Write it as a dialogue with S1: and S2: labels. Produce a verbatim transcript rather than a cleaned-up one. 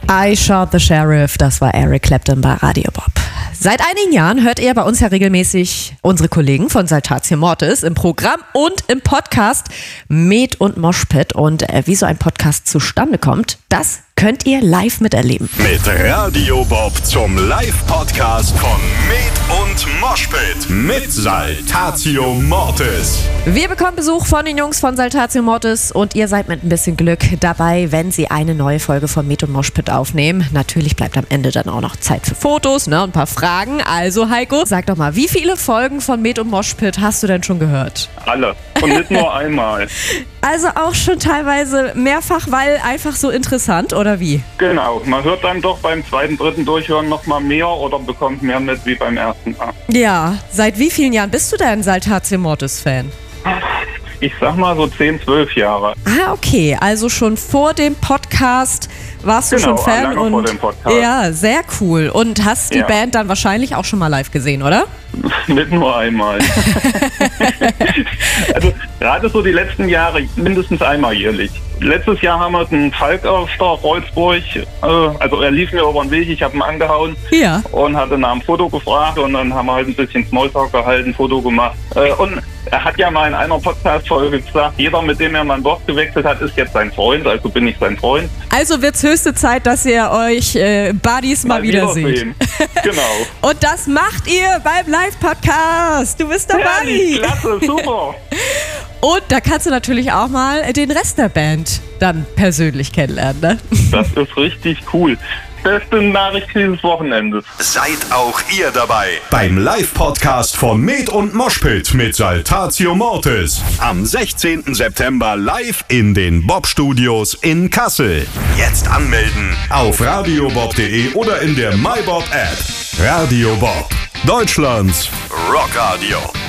S1: I Shot the Sheriff, das war Eric Clapton bei Radio Bob. Seit einigen Jahren hört ihr bei uns ja regelmäßig unsere Kollegen von Saltatio Mortis im Programm und im Podcast Met und Moshpit. Und äh, wie so ein Podcast zustande kommt, das könnt ihr live miterleben.
S2: Mit Radio Bob zum Live-Podcast von Met und Moshpit mit Saltatio Mortis.
S1: Wir bekommen Besuch von den Jungs von Saltatio Mortis und ihr seid mit ein bisschen Glück dabei, wenn sie eine neue Folge von Met und Moshpit aufnehmen. Natürlich bleibt am Ende dann auch noch Zeit für Fotos, ne, und ein paar Fragen. Also Heiko, sag doch mal, wie viele Folgen von Met und Moshpit hast du denn schon gehört?
S3: Alle. Und nicht nur einmal.
S1: Also auch schon teilweise mehrfach, weil einfach so interessant, oder wie?
S3: Genau. Man hört dann doch beim zweiten, dritten Durchhören noch mal mehr oder bekommt mehr mit wie beim ersten Mal.
S1: Ja. Seit wie vielen Jahren bist du denn Saltatio Mortis-Fan?
S3: Ich sag mal so zehn, zwölf Jahre.
S1: Ah, okay. Also schon vor dem Podcast warst du
S3: Genau,
S1: schon Fan.
S3: lange
S1: und
S3: vor dem Podcast.
S1: Ja, sehr cool. Und hast die
S3: Ja.
S1: Band dann wahrscheinlich auch schon mal live gesehen, oder?
S3: Nicht nur einmal. Also gerade so die letzten Jahre mindestens einmal jährlich. Letztes Jahr haben wir den Falk auf der Rolzburg, äh, also er lief mir über den Weg, ich habe ihn angehauen
S1: Ja.
S3: und hatte nach einem Foto gefragt und dann haben wir halt ein bisschen Smalltalk gehalten, Foto gemacht. Äh, und er hat ja mal in einer Podcast-Folge gesagt, jeder, mit dem er mal ein Wort gewechselt hat, ist jetzt sein Freund, also bin ich sein Freund.
S1: Also wird's höchste Zeit, dass ihr euch äh, Buddies mal,
S3: Mal
S1: wieder seht.
S3: wiedersehen. Genau.
S1: Und das macht ihr beim Live-Podcast. Du bist dabei.
S3: Herrlich, klasse, super.
S1: Und da kannst du natürlich auch mal den Rest der Band dann persönlich kennenlernen, ne?
S3: Das ist richtig cool. Beste Nachricht dieses Wochenendes.
S2: Seid auch ihr dabei beim Live-Podcast von Met und Moshpit mit Saltatio Mortis. Am sechzehnten September live in den Bob-Studios in Kassel. Jetzt anmelden auf radiobob punkt de oder in der MyBob-App. Radio Bob, Deutschlands Rockradio.